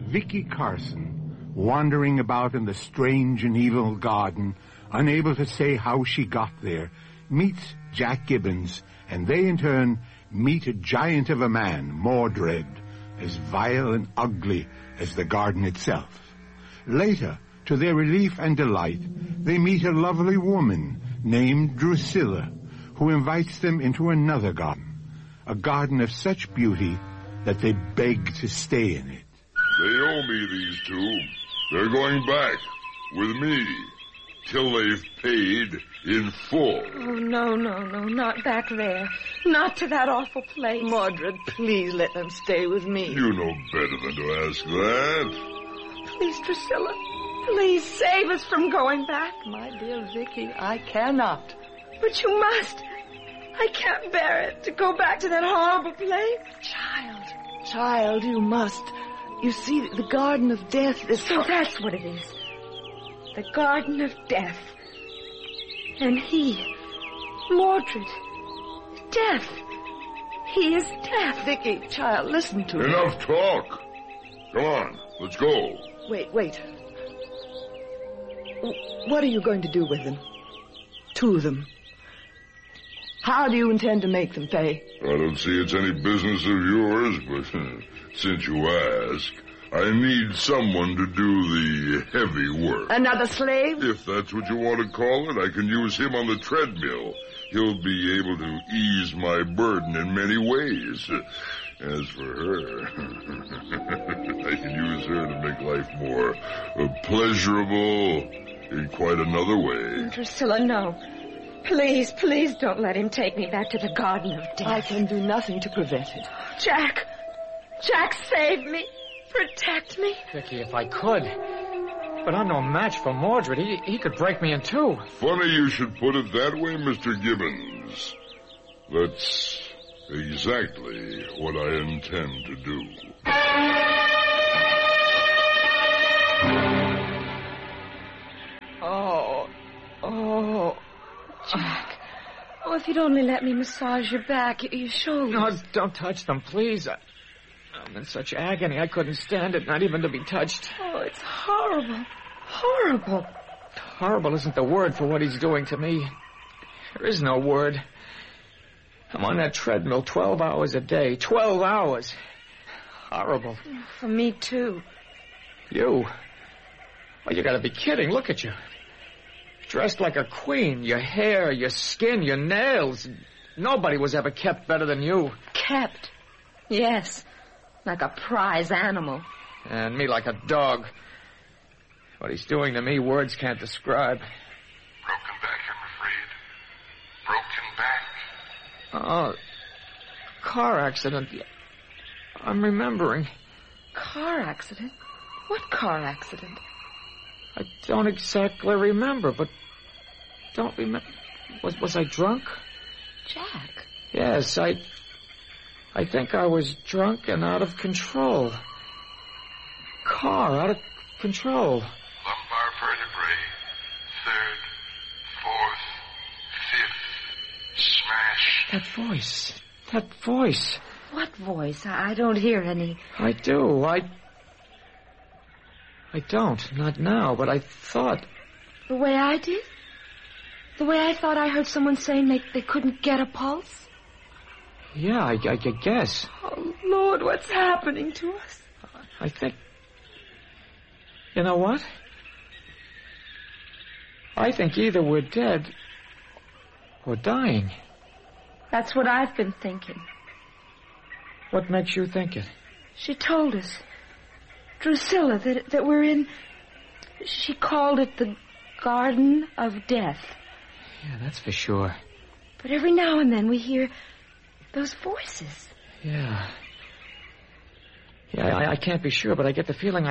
Vicky Carson, wandering about in the strange and evil garden, unable to say how she got there, meets Jack Gibbons, and they in turn meet a giant of a man, Mordred, as vile and ugly as the garden itself. Later, to their relief and delight, they meet a lovely woman named Drusilla, who invites them into another garden, a garden of such beauty that they beg to stay in it. They owe me, these two. They're going back with me till they've paid in full. Oh, no, not back there. Not to that awful place. Mordred, please let them stay with me. You know better than to ask that. Please, Drusilla, please save us from going back. My dear Vicky, I cannot. But you must. I can't bear it to go back to that horrible place. Child, you must. You see, the Garden of Death is... So that's what it is. The Garden of Death. And he, Mordred, Death. He is Death. Vicky, child, listen to me. Enough talk. Come on, let's go. Wait. What are you going to do with them? To them? How do you intend to make them pay? I don't see it's any business of yours, but since you ask, I need someone to do the heavy work. Another slave? If that's what you want to call it, I can use him on the treadmill. He'll be able to ease my burden in many ways. As for her, I can use her to make life more pleasurable in quite another way. Drusilla, no. Please don't let him take me back to the Garden of Death. I can do nothing to prevent it. Jack, save me. Protect me. Vicky, if I could. But I'm no match for Mordred. He could break me in two. Funny you should put it that way, Mr. Gibbons. That's exactly what I intend to do. Oh. Jack. Oh, if you'd only let me massage your back, your shoulders. No, don't touch them, please. I'm in such agony, I couldn't stand it, not even to be touched. Oh, it's horrible. Horrible. Horrible isn't the word for what he's doing to me. There is no word. I'm on that treadmill 12 hours a day. 12 hours. Horrible. For me, too. You? Well, you gotta be kidding. Look at you. Dressed like a queen. Your hair, your skin, your nails. Nobody was ever kept better than you. Kept? Yes. Like a prize animal. And me like a dog. What he's doing to me, words can't describe. Broken back, I'm afraid. Broken back. Oh, car accident. I'm remembering. Car accident? What car accident? I don't exactly remember, but don't remember. Was I drunk? Jack? Yes, I think I was drunk and out of control. Car out of control. Lumbar vertebrae. Third, fourth, fifth. Smash. That voice. What voice? I don't hear any. I do. I don't. Not now, but I thought... The way I did? The way I thought I heard someone saying they couldn't get a pulse? Yeah, I guess. Oh, Lord, what's happening to us? I think... You know what? I think either we're dead or dying. That's what I've been thinking. What makes you think it? She told us. Drusilla, that we're in... She called it the Garden of Death. Yeah, that's for sure. But every now and then we hear those voices. Yeah. Yeah, I can't be sure, but I get the feeling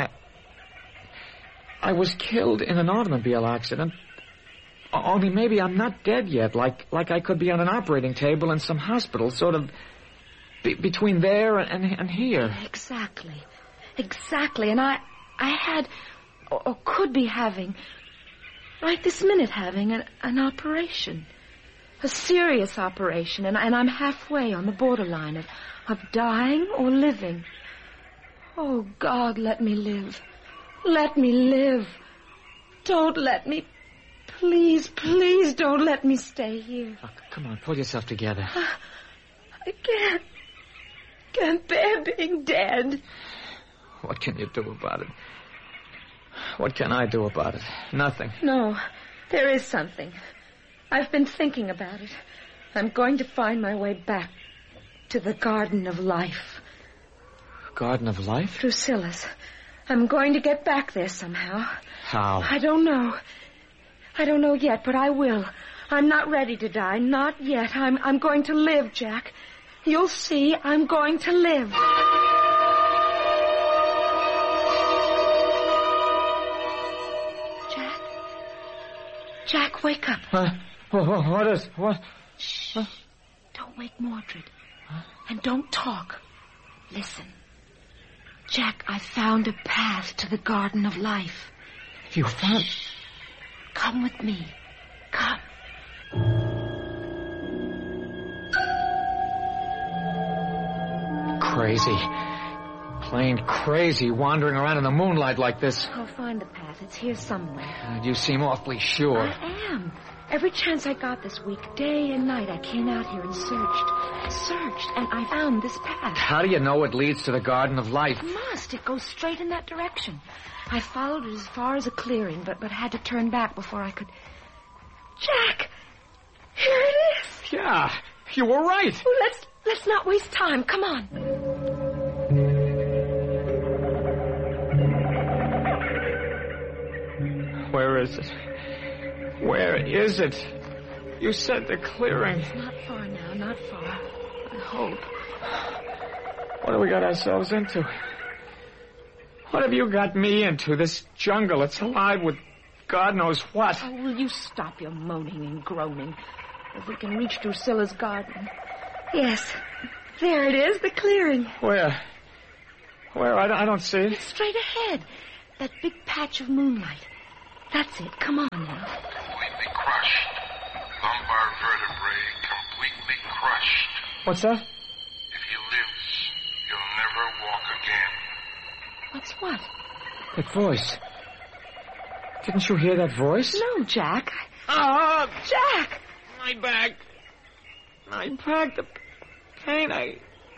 I was killed in an automobile accident. Only maybe I'm not dead yet, like I could be on an operating table in some hospital, sort of between there and here. Exactly. And I had, or could be having, right this minute having an operation. A serious operation, and I'm halfway on the borderline of dying or living. Oh, God, let me live. Let me live. Don't let me... Please, please don't let me stay here. Oh, come on, pull yourself together. I can't bear being dead. What can you do about it? What can I do about it? Nothing. No, there is something. I've been thinking about it. I'm going to find my way back to the Garden of Life. Garden of Life? Drusilla's. I'm going to get back there somehow. How? I don't know. I don't know yet, but I will. I'm not ready to die. Not yet. I'm going to live, Jack. You'll see. I'm going to live. Jack? Jack, wake up. What is... What? Shh. Don't wake Mordred. And don't talk. Listen. Jack, I found a path to the Garden of Life. You found... Come with me. Come. Crazy. Plain crazy, wandering around in the moonlight like this. I'll find the path. It's here somewhere. You seem awfully sure. I am. Every chance I got this week, day and night, I came out here and searched, and I found this path. How do you know it leads to the Garden of Life? It must. It goes straight in that direction. I followed it as far as a clearing, but had to turn back before I could... Jack! Here it is! Yeah, you were right. Well, let's not waste time. Come on. Where is it? Where is it? You said the clearing. It's not far now, not far. I hope. What have we got ourselves into? What have you got me into? This jungle, it's alive with God knows what. Oh, will you stop your moaning and groaning? If we can reach Drusilla's garden. Yes, there it is, the clearing. Where? I don't see it. It's straight ahead. That big patch of moonlight. That's it. Come on now. Completely crushed. Lumbar vertebrae completely crushed. What's that? If he lives, he'll never walk again. What's what? That voice. Didn't you hear that voice? No, Jack. Jack! My back. The pain, I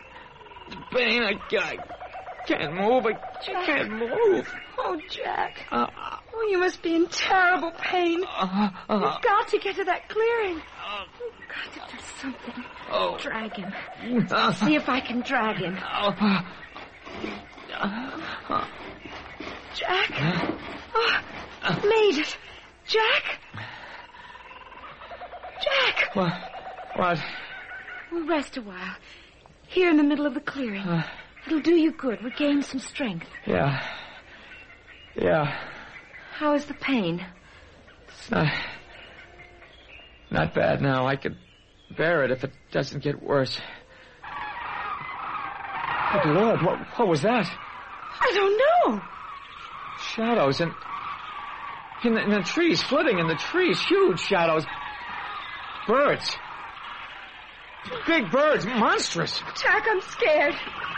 can't move. I can't move. Oh, Jack. Oh, you must be in terrible pain. You've got to get to that clearing. You've got to do something. Drag him. See if I can drag him. Jack? Made it. Jack? Jack! What? We'll rest a while. Here in the middle of the clearing. It'll do you good. Regain some strength. Yeah. How is the pain? It's not bad now. I could bear it if it doesn't get worse. Good Lord, what was that? I don't know. Shadows in the trees, flitting in the trees, huge shadows. Birds. Big birds, monstrous. Jack, I'm scared.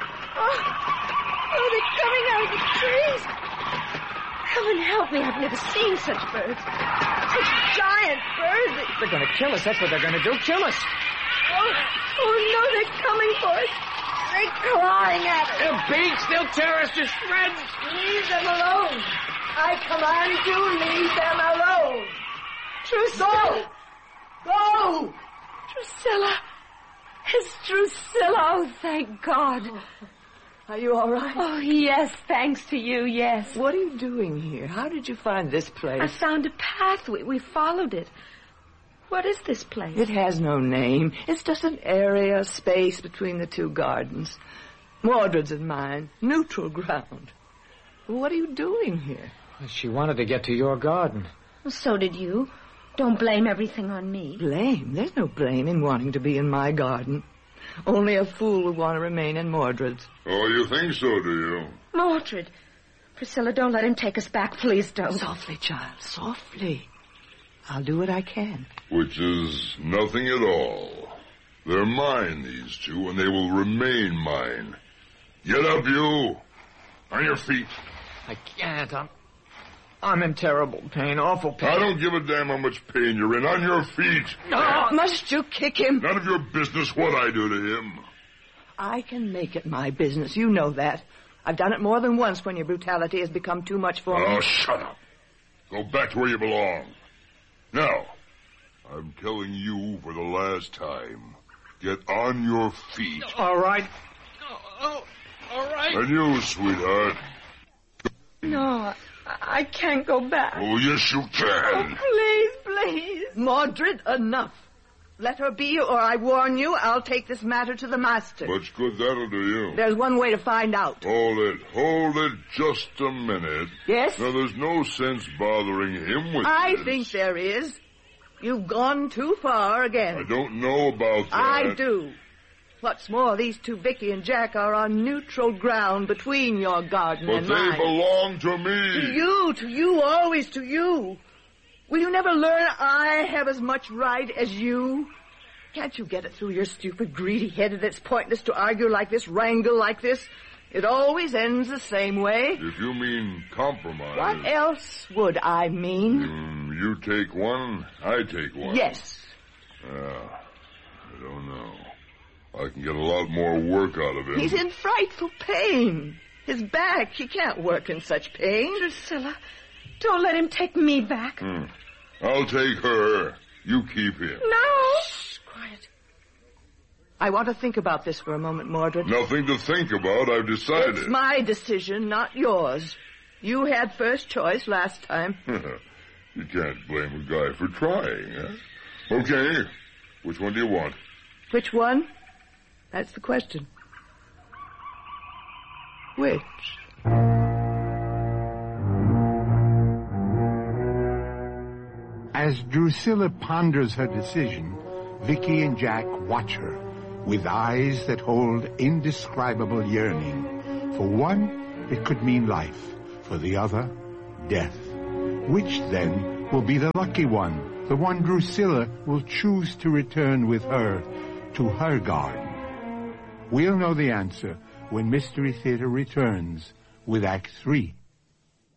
Oh, they're coming out of the trees. Heaven help me, I've never seen such birds. Such giant birds. They're going to kill us, that's what they're going to do, kill us. Oh, no, they're coming for us. They're clawing at us. They'll beat, they'll tear us to shreds. Leave them alone. I command you, leave them alone. Drusilla. Go! Drusilla. It's Drusilla. Oh, thank God. Are you all right? Oh, yes, thanks to you, yes. What are you doing here? How did you find this place? I found a path. We followed it. What is this place? It has no name. It's just an area, space between the two gardens. Mordred's and mine. Neutral ground. What are you doing here? She wanted to get to your garden. Well, so did you. Don't blame everything on me. Blame? There's no blame in wanting to be in my garden. Only a fool would want to remain in Mordred's. Oh, you think so, do you? Mordred. Priscilla, don't let him take us back. Please don't. Softly, child, softly. I'll do what I can. Which is nothing at all. They're mine, these two, and they will remain mine. Get up, you. On your feet. I can't. I'm in terrible pain, awful pain. I don't give a damn how much pain you're in. On your feet. No, must you kick him? None of your business what I do to him. I can make it my business. You know that. I've done it more than once when your brutality has become too much for me. Oh, shut up. Go back to where you belong. Now, I'm telling you for the last time. Get on your feet. All right. All right. And you, sweetheart. No, I can't go back. Oh, yes, you can. Please, please. Mordred, enough. Let her be, or I warn you, I'll take this matter to the master. Much good that'll do you. There's one way to find out. Hold it just a minute. Yes? Now, there's no sense bothering him with I this. think there is. You've gone too far again. I don't know about that. I do. What's more, these two, Vicky and Jack, are on neutral ground between your garden But and they mine. belong to me. To you, always to you. Will you never learn I have as much right as you? Can't you get it through your stupid, greedy head that it's pointless to argue like this, wrangle like this? It always ends the same way. If you mean compromise. What else would I mean? You take one, I take one. Yes. I don't know. I can get a lot more work out of him. He's in frightful pain. His back, he can't work in such pain. Drusilla, don't let him take me back. I'll take her. You keep him. No. Shh, quiet. I want to think about this for a moment, Mordred. Nothing to think about. I've decided. It's my decision, not yours. You had first choice last time. You can't blame a guy for trying, huh? Okay. Which one do you want? Which one? That's the question. Which? As Drusilla ponders her decision, Vicky and Jack watch her with eyes that hold indescribable yearning. For one, it could mean life. For the other, death. Which, then, will be the lucky one? The one Drusilla will choose to return with her to her garden. We'll know the answer when Mystery Theater returns with Act 3.